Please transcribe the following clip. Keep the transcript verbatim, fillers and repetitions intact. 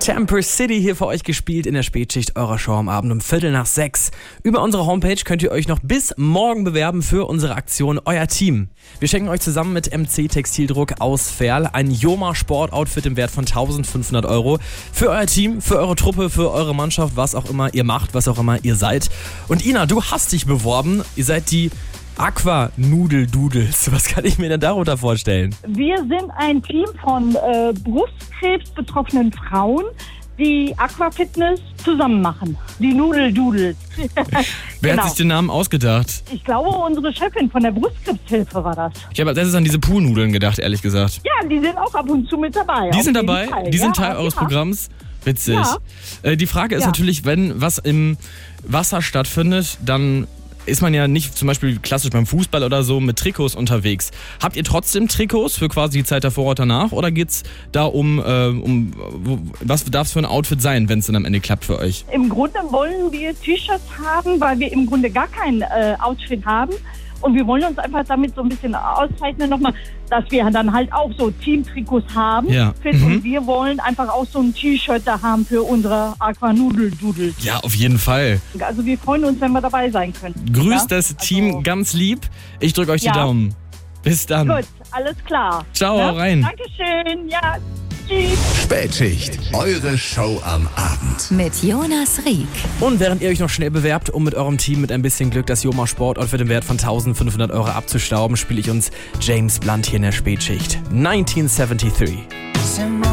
Temper City hier für euch gespielt in der Spätschicht eurer Show am Abend um Viertel nach sechs. Über unsere Homepage könnt ihr euch noch bis morgen bewerben für unsere Aktion Euer Team. Wir schenken euch zusammen mit M C Textildruck aus Ferl ein Joma Sportoutfit im Wert von eintausendfünfhundert Euro für euer Team, für eure Truppe, für eure Mannschaft, was auch immer ihr macht, was auch immer ihr seid. Und Ina, du hast dich beworben. Ihr seid die Aqua-Nudel-Doodles. Was kann ich mir denn darunter vorstellen? Wir sind ein Team von äh, brustkrebsbetroffenen Frauen, die Aquafitness zusammen machen. Die Nudel-Doodles. Wer Genau. hat sich den Namen ausgedacht? Ich glaube, unsere Chefin von der Brustkrebshilfe war das. Ich habe als erstes an diese Poolnudeln gedacht, ehrlich gesagt. Ja, die sind auch ab und zu mit dabei. Die auf sind jeden dabei? Fall. Die sind ja, Teil eures ja. Programms? Witzig. Ja. Äh, die Frage ist Ja. natürlich, wenn was im Wasser stattfindet, dann ist man ja nicht zum Beispiel klassisch beim Fußball oder so mit Trikots unterwegs. Habt ihr trotzdem Trikots für quasi die Zeit davor oder danach? Oder geht's da um, äh, um wo, was darf es für ein Outfit sein, wenn es dann am Ende klappt für euch? Im Grunde wollen wir T-Shirts haben, weil wir im Grunde gar kein äh, Outfit haben. Und wir wollen uns einfach damit so ein bisschen auszeichnen nochmal, dass wir dann halt auch so Team-Trikots haben. Ja. Fit. Mhm. Und wir wollen einfach auch so ein T-Shirt da haben für unsere Aqua-Nudel-Doodles. Ja, auf jeden Fall. Also wir freuen uns, wenn wir dabei sein können. Grüßt Ja? das Team Also, ganz lieb. Ich drücke euch Ja. die Daumen. Bis dann. Gut, alles klar. Ciao, Ja? hau rein. Dankeschön, ja, tschüss. Spätschicht, eure Show am Abend. Mit Jonas Rieck. Und während ihr euch noch schnell bewerbt, um mit eurem Team mit ein bisschen Glück das Joma Sportoutfit im Wert von eintausendfünfhundert Euro abzustauben, spiele ich uns James Blunt hier in der Spätschicht. neunzehnhundertdreiundsiebzig.